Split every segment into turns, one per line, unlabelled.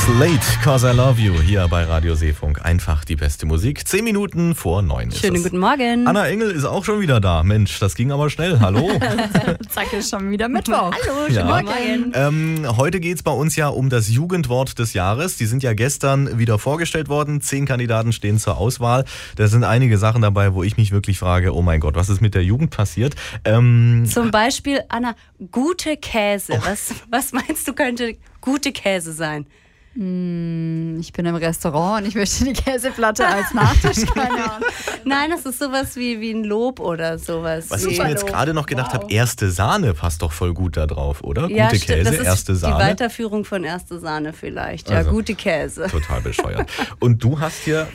Slate, 'Cause I Love You, hier bei Radio Seefunk. Einfach die beste Musik. 10 Minuten vor 9 ist
Schönen
es.
guten Morgen.
Anna Engel ist auch schon wieder da. Mensch, das ging aber schnell. Hallo.
Zack, ist schon wieder Mittwoch. Hallo, schönen
Ja.
Morgen.
Heute geht es bei uns ja um das Jugendwort des Jahres. Die sind ja gestern wieder vorgestellt worden. 10 Kandidaten stehen zur Auswahl. Da sind einige Sachen dabei, wo ich mich wirklich frage, oh mein Gott, was ist mit der Jugend passiert?
Zum Beispiel, Anna, gute Käse. Was meinst du, könnte gute Käse sein?
Ich bin im Restaurant und ich möchte die Käseplatte als Nachtisch. Keine Ahnung.
Nein, das ist sowas wie ein Lob oder sowas.
Was ich mir jetzt gerade noch gedacht habe, erste Sahne passt doch voll gut da drauf, oder?
Ja,
gute
stimmt,
Käse,
das ist
erste Sahne.
Die Weiterführung von erste Sahne vielleicht. Ja,
Also,
gute Käse.
Total bescheuert. Und du hast hier,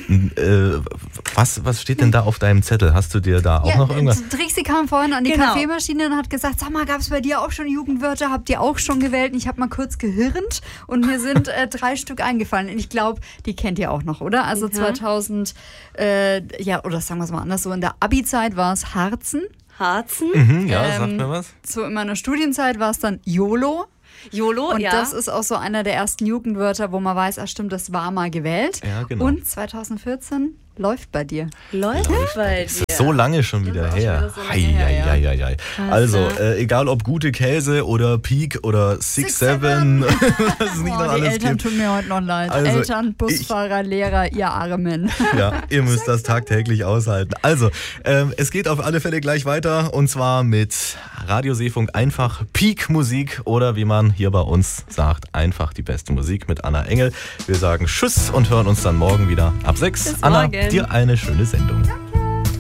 was steht denn da auf deinem Zettel? Hast du dir da auch noch irgendwas?
Trixie kam vorhin an die
Genau.
Kaffeemaschine und hat gesagt, sag mal, gab es bei dir auch schon Jugendwörter? Habt ihr auch schon gewählt? Und ich habe mal kurz gehirnt und mir sind 3 Stück eingefallen. Und ich glaube, die kennt ihr auch noch, oder? Also 2000, oder sagen wir es mal anders, so in der Abi-Zeit war es Harzen.
Harzen?
Ja, sag mir was.
So in meiner Studienzeit war es dann YOLO.
YOLO,
Und
ja.
das ist auch so einer der ersten Jugendwörter, wo man weiß, stimmt, das war mal gewählt.
Ja, genau.
Und 2014 läuft bei dir.
Läuft bei
Das
dir.
ist so lange schon wieder her.
so lange her,
Hei. Also, egal ob gute Käse oder Peak oder 6-7, was es nicht noch
Die
alles
Eltern
gibt.
tun mir heute noch leid.
Also,
Eltern, Busfahrer, Lehrer, ihr Armen.
Ja, ihr müsst das tagtäglich aushalten. Also, es geht auf alle Fälle gleich weiter und zwar mit Radio Seefunk einfach Peak-Musik oder wie man hier bei uns sagt, einfach die beste Musik mit Anna Engel. Wir sagen Tschüss und hören uns dann morgen wieder ab 6.
Bis
Anna,
morgen.
dir eine schöne Sendung.